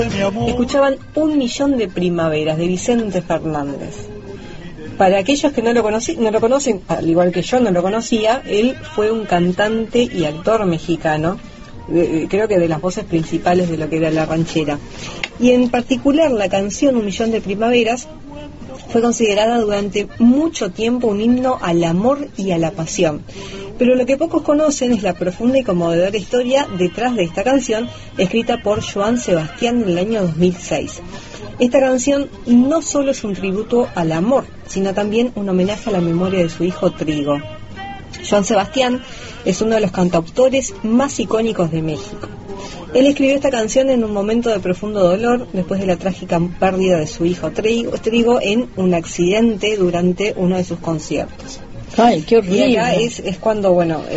Escuchaban Un millón de primaveras de Vicente Fernández. Para aquellos que no lo conocen, al igual que yo no lo conocía, él fue un cantante y actor mexicano, creo que de las voces principales de lo que era la ranchera. Y en particular la canción Un millón de primaveras fue considerada durante mucho tiempo un himno al amor y a la pasión. Pero lo que pocos conocen es la profunda y conmovedora historia detrás de esta canción, escrita por Joan Sebastián en el año 2006. Esta canción no solo es un tributo al amor, sino también un homenaje a la memoria de su hijo Trigo. Joan Sebastián es uno de los cantautores más icónicos de México. Él escribió esta canción en un momento de profundo dolor después de la trágica pérdida de su hijo Trigo en un accidente durante uno de sus conciertos. ¡Ay, qué horrible! Y acá es cuando,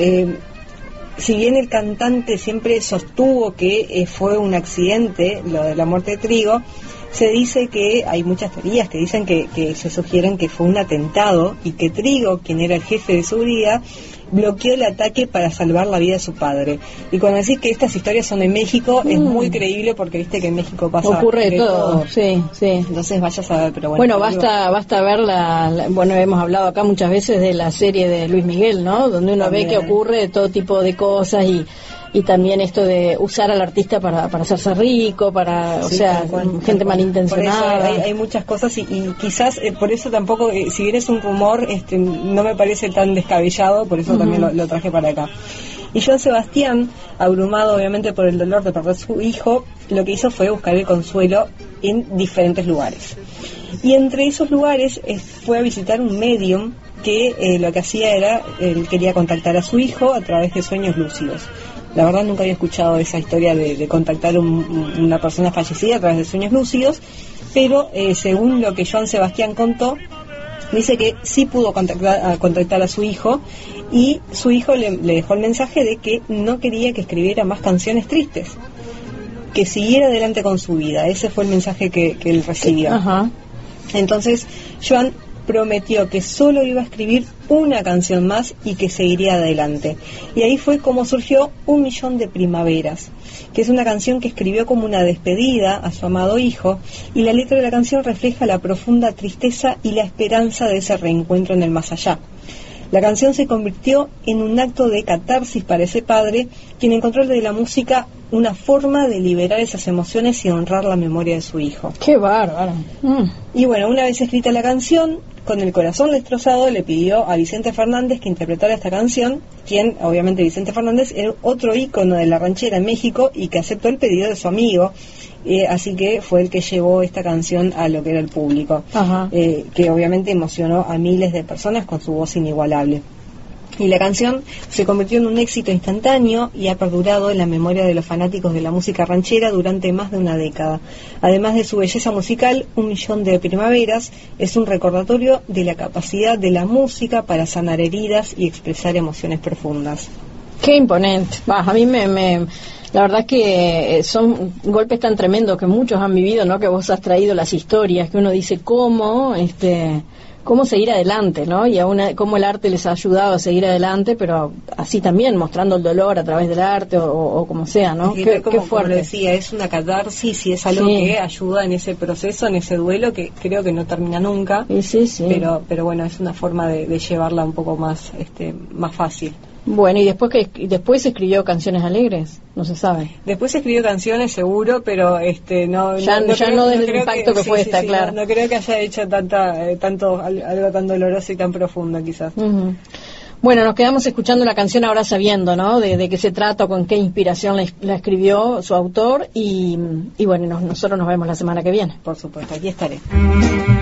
si bien el cantante siempre sostuvo que fue un accidente, lo de la muerte de Trigo, se dice que hay muchas teorías que dicen que se sugieren que fue un atentado y que Trigo, quien era el jefe de seguridad, bloqueó el ataque para salvar la vida de su padre. Y cuando decís que estas historias son de México, es muy creíble porque viste que en México ocurre de todo. Sí. Entonces vaya a saber, pero bueno, basta ver hemos hablado acá muchas veces de la serie de Luis Miguel, ¿no? Donde uno ve que ocurre todo tipo de cosas y también esto de usar al artista para hacerse rico, gente malintencionada. Por eso hay muchas cosas y quizás por eso tampoco, si bien es un rumor, no me parece tan descabellado, por eso también lo traje para acá. Y Joan Sebastián, abrumado obviamente por el dolor de perder a su hijo, lo que hizo fue buscar el consuelo en diferentes lugares. Y entre esos lugares fue a visitar un medium que lo que hacía era, él quería contactar a su hijo a través de sueños lúcidos. La verdad nunca había escuchado esa historia de contactar una persona fallecida a través de sueños lúcidos, pero según lo que Joan Sebastián contó, dice que sí pudo contactar a su hijo, y su hijo le dejó el mensaje de que no quería que escribiera más canciones tristes, que siguiera adelante con su vida. Ese fue el mensaje que él recibió. Ajá. Entonces Joan prometió que solo iba a escribir una canción más y que seguiría adelante. Y ahí fue como surgió Un millón de primaveras, que es una canción que escribió como una despedida a su amado hijo, y la letra de la canción refleja la profunda tristeza y la esperanza de ese reencuentro en el más allá. La canción se convirtió en un acto de catarsis para ese padre, quien encontró de la música una forma de liberar esas emociones y honrar la memoria de su hijo. ¡Qué bárbaro! Y bueno, una vez escrita la canción, con el corazón destrozado, le pidió a Vicente Fernández que interpretara esta canción, quien, obviamente Vicente Fernández, era otro ícono de la ranchera en México y que aceptó el pedido de su amigo, así que fue el que llevó esta canción a lo que era el público, que obviamente emocionó a miles de personas con su voz inigualable. Y la canción se convirtió en un éxito instantáneo y ha perdurado en la memoria de los fanáticos de la música ranchera durante más de una década. Además de su belleza musical, Un millón de primaveras es un recordatorio de la capacidad de la música para sanar heridas y expresar emociones profundas. ¡Qué imponente! A mí la verdad que son golpes tan tremendos que muchos han vivido, ¿no? Que vos has traído las historias, que uno dice cómo seguir adelante, ¿no? Y cómo el arte les ha ayudado a seguir adelante, pero así también mostrando el dolor a través del arte o como sea, ¿no? Qué fuerte. Como lo decía, es una catarsis y es algo que ayuda en ese proceso, en ese duelo que creo que no termina nunca. Sí. Pero bueno, es una forma de llevarla un poco más fácil. Bueno, y después escribió canciones alegres, no se sabe. Después escribió canciones seguro, pero no desde el impacto que fue esta, claro. No creo que haya hecho algo tan doloroso y tan profundo, quizás. Bueno, nos quedamos escuchando la canción ahora sabiendo, ¿no? De qué se trata o con qué inspiración la escribió su autor y bueno, nosotros nos vemos la semana que viene. Por supuesto, aquí estaré.